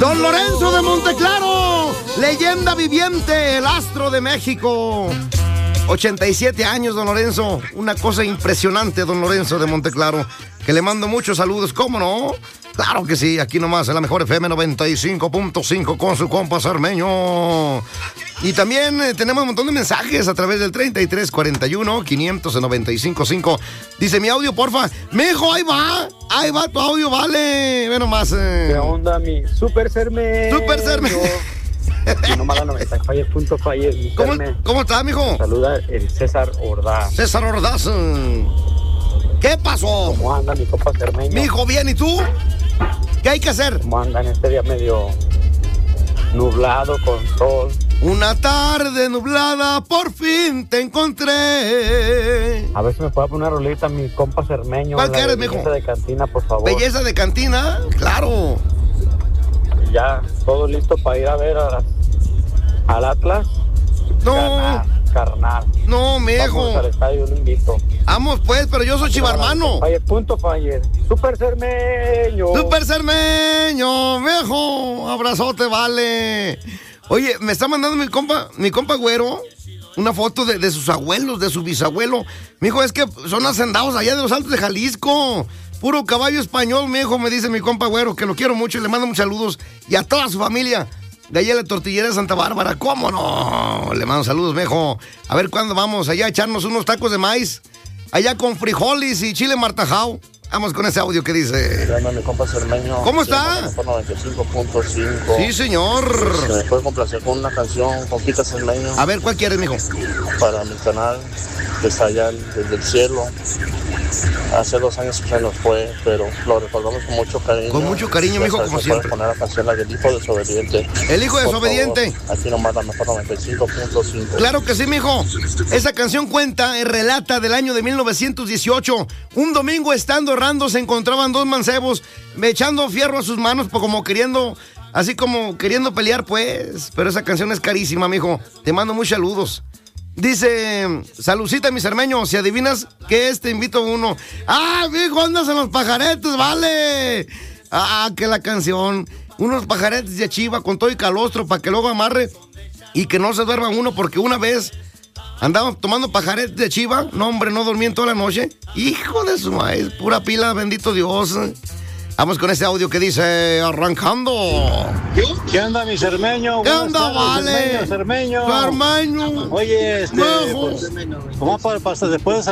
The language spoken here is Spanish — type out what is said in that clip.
Don Lorenzo de Monteclaro, leyenda viviente, el astro de México. 87 años, don Lorenzo. Una cosa impresionante, don Lorenzo de Monteclaro, que le mando muchos saludos. ¿Cómo no? Claro que sí, aquí nomás en la mejor FM 95.5 con su compa Cermeño. Y también tenemos un montón de mensajes a través del 3341-500-955. Dice, mi audio, porfa. Mijo, ahí va tu audio, vale. Ve nomás. ¿Qué onda, mi Super Cermeño? Super Cermeño. Y nomás la 90 punto Fire. ¿Cómo estás, mijo? Saluda el César Ordaz. César Ordaz. ¿Qué pasó? ¿Cómo anda mi compa Cermeño? Mijo, bien, ¿y tú? ¿Qué hay que hacer? ¿Cómo anda en este día medio nublado con sol? Una tarde nublada, por fin te encontré. A ver si me puede poner una rolita mi compa Cermeño. ¿Cuál quieres, mijo? Belleza de cantina, por favor. ¿Belleza de cantina? Claro. Ya, todo listo para ir a ver al Atlas. No. Carnal. No, mijo. Vamos al estadio, lo invito. Vamos pues, pero yo soy chivarmano. Punto Fire. Super Cermeño. Super Cermeño, viejo. Abrazote, vale. Oye, me está mandando mi compa Güero una foto de sus abuelos, de su bisabuelo. Mijo, es que son hacendados allá de los Altos de Jalisco. Puro caballo español, mijo, me dice mi compa Güero, que lo quiero mucho y le mando muchos saludos. Y a toda su familia de allá de la tortillera de Santa Bárbara. ¿Cómo no? Le mando saludos, mijo. A ver cuándo vamos allá a echarnos unos tacos de maíz. Allá con frijoles y chile martajao. Vamos con ese audio que dice. Mi compa Cermeño. ¿Cómo está? 95.5. Sí, señor. ¿Me puede complacer con una canción, compita Cermeño? A ver, ¿cuál quieres, mijo? Para mi canal, que está allá desde el cielo. Hace 2 años se nos fue, pero lo recordamos con mucho cariño. Con mucho cariño, mijo, como siempre. Poner la canción, la del hijo desobediente. El hijo desobediente. Por favor, aquí nomás la mejor 95.5. Claro que sí, mijo. Esa canción cuenta, relata del año de 1918. Un domingo estando errando se encontraban 2 mancebos echando fierro a sus manos, como queriendo, así como queriendo pelear, pues. Pero esa canción es carísima, mijo. Te mando muchos saludos. Dice, saludcita, mi Cermeño, si adivinas qué es, te invito a uno. ¡Ah, mijo, andas en los pajaretes, vale! ¡Ah, que la canción! Unos pajaretes de chiva con todo y calostro para que luego amarre y que no se duerma uno, porque una vez andamos tomando pajaretes de chiva. No, hombre, no dormí en toda la noche. Hijo de su madre, pura pila, bendito Dios. Vamos con ese audio que dice, arrancando. ¿Qué onda, mi Cermeño? ¿Qué onda, vale? Cermeño. Cermeño. Oye, pues, ¿cómo pasa después?